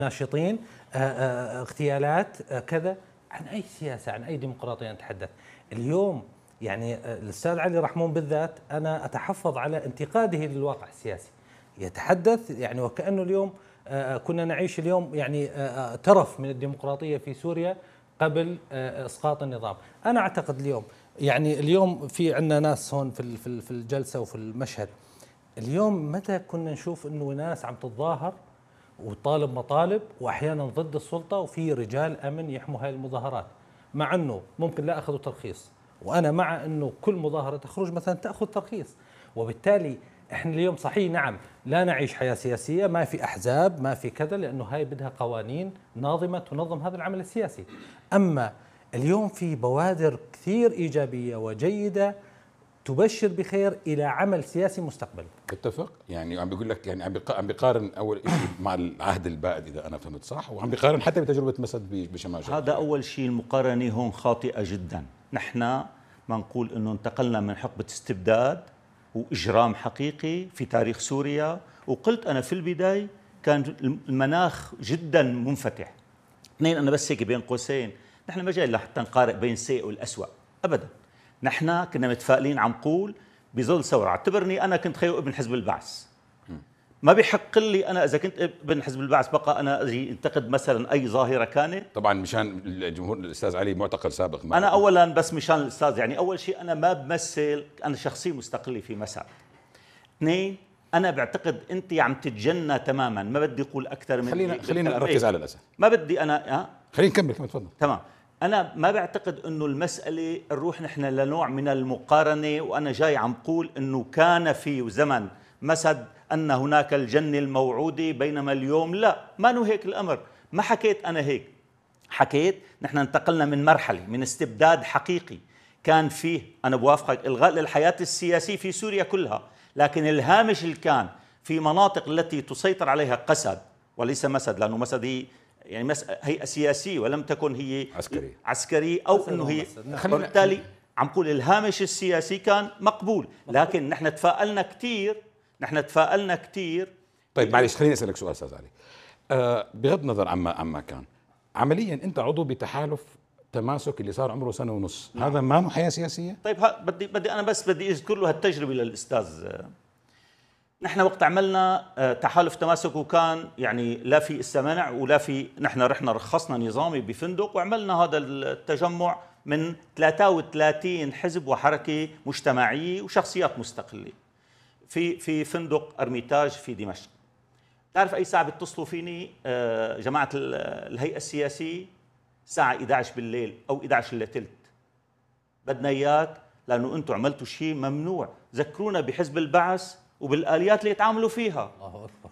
ناشطين، اغتيالات، كذا. عن أي سياسة، عن أي ديمقراطية نتحدث اليوم؟ يعني الأستاذ علي رحمون بالذات أنا أتحفظ على انتقاده للواقع السياسي. يتحدث يعني وكأنه اليوم كنا نعيش اليوم يعني ترف من الديمقراطية في سوريا قبل إسقاط النظام. أنا أعتقد اليوم يعني اليوم في عندنا ناس هون في الجلسة وفي المشهد. اليوم متى كنا نشوف انه ناس عم تتظاهر وطالب مطالب واحيانا ضد السلطه وفي رجال امن يحموا هاي المظاهرات، مع انه ممكن لا اخذوا ترخيص، وانا مع انه كل مظاهره تخرج مثلا تاخذ ترخيص. وبالتالي احنا اليوم صحيح نعم لا نعيش حياه سياسيه، ما في احزاب، ما في كذا، لانه هاي بدها قوانين ناظمه تنظم هذا العمل السياسي. اما اليوم في بوادر كثير ايجابيه وجيده تبشر بخير الى عمل سياسي مستقبل. اتفق. يعني عم بيقول لك، يعني عم بيقارن اول شيء مع العهد البائد اذا انا فهمت صح، وعم بيقارن حتى بتجربه مسد بشمال شرق. هذا اول شيء، المقارنه هون خاطئه جدا. نحن ما نقول انه انتقلنا من حقبه استبداد واجرام حقيقي في تاريخ سوريا، وقلت انا في البدايه كان المناخ جدا منفتح. اثنين، انا بس هيك بين قوسين، نحن ما جاي لحتى نقارن بين السيء والأسوأ ابدا. نحن كنا متفائلين، عم قول بظل ثوره. اعتبرني انا كنت خيو ابن حزب البعث، ما بيحق لي انا اذا كنت ابن حزب البعث بقى انا اجي انتقد مثلا اي ظاهره كانت. طبعا مشان الجمهور الاستاذ علي معتقل سابق. انا اولا بس مشان الاستاذ، يعني اول شيء انا ما بمثل، انا شخصيه مستقله في مسار. اثنين، انا بعتقد انت عم تتجنى تماما، ما بدي اقول اكثر من خلينا نركز على الاسد. ما بدي انا خلينا نكمل تفضل. تمام. أنا ما بعتقد أنه المسألة نروح نحن لنوع من المقارنة، وأنا جاي عم قول أنه كان في زمن مسد أن هناك الجنة الموعودة، بينما اليوم لا، ما نو هيك الأمر. ما حكيت أنا هيك، حكيت نحن انتقلنا من مرحلة من استبداد حقيقي كان فيه، أنا بوافقك، إلغاء للحياة السياسية في سوريا كلها، لكن الهامش اللي كان في مناطق التي تسيطر عليها قسد وليس مسد، لأنه مسد هي يعني هيئة سياسية ولم تكن هي عسكري أو أنه هي، وبالتالي عم قول الهامش السياسي كان مقبول، لكن نحن تفائلنا كثير. طيب معلش خليني أسألك سؤال أستاذ علي. بغض النظر عما كان، عمليا أنت عضو بتحالف تماسك اللي صار عمره سنة ونص، هذا ما حياة سياسية؟ طيب بدي أنا بس بدي أذكر له هالتجربة للأستاذ. نحن وقت عملنا تحالف تماسك، وكان يعني لا في السمنع ولا في، نحن رحنا رخصنا نظامي بفندق وعملنا هذا التجمع من 33 حزب وحركة مجتمعية وشخصيات مستقلة في فندق أرميتاج في دمشق. تعرف أي ساعة بيتصلوا فيني جماعة الهيئة السياسية؟ الساعة 11 بالليل أو 11 إلا ثلث، بدنا إياك لأنه أنتم عملتوا شيء ممنوع، ذكرونا بحزب البعث وبالآليات اللي يتعاملوا فيها. الله أكبر.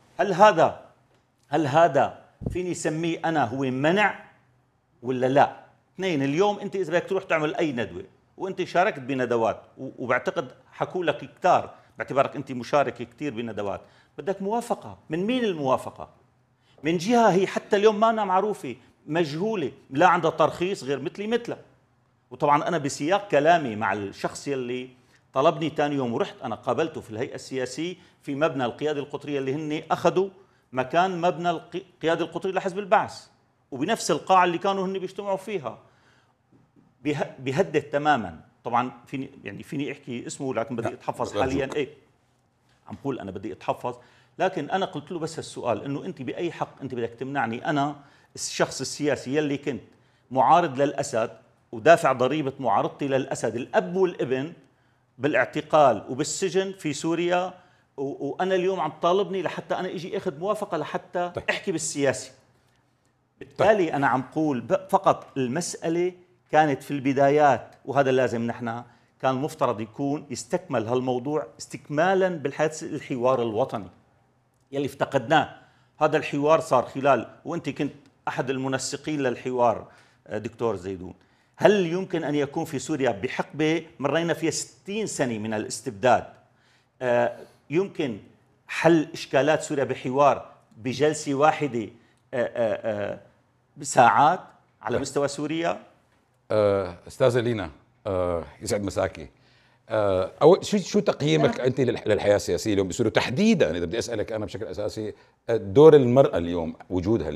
هل هذا فيني سميه أنا هو منع ولا لا؟ اثنين، اليوم أنت إذا بدك تروح تعمل أي ندوة وأنت شاركت بندوات، وبعتقد حكوا لك كتار باعتبارك أنت مشارك كتير بندوات، بدك موافقة. من مين الموافقة؟ من جهة هي حتى اليوم ما أنا معروفة، مجهولة، لا عندها ترخيص غير مثلك. وطبعا أنا بسياق كلامي مع الشخص يلي طلبني ثاني يوم ورحت أنا قابلته في الهيئة السياسية في مبنى القيادة القطرية اللي هن أخذوا مكان مبنى القيادة القطرية لحزب البعث، وبنفس القاعة اللي كانوا هن بيجتمعوا فيها، بيهدد تماما. طبعا فيني احكي اسمه لكن بدي اتحفظ حاليا. ايه عم قول انا بدي اتحفظ، لكن انا قلت له بس السؤال انه انت باي حق انت بدك تمنعني انا الشخص السياسي يلي كنت معارض للاسد ودافع ضريبة معارضتي للاسد، الاب والابن بالاعتقال وبالسجن في سوريا، وانا اليوم عم طالبني لحتى انا اجي اخذ موافقه لحتى احكي بالسياسي. بالتالي انا عم قول فقط المساله كانت في البدايات، وهذا لازم نحن كان مفترض يكون يستكمل هالموضوع استكمالا بالحديث الحوار الوطني يلي افتقدناه. هذا الحوار صار خلال، وانت كنت احد المنسقين للحوار دكتور زيدون، هل يمكن أن يكون في سوريا بحقبة مرينا فيها 60 سنة من الاستبداد يمكن حل إشكالات سوريا بحوار بجلسة واحدة بساعات على مستوى سوريا؟ أستاذة لينا، يسعد مساكي. أول شو تقييمك أنت للحياة السياسية اليوم بصيروا تحديدا، إذا بدي أسألك أنا بشكل أساسي، دور المرأة اليوم، وجودها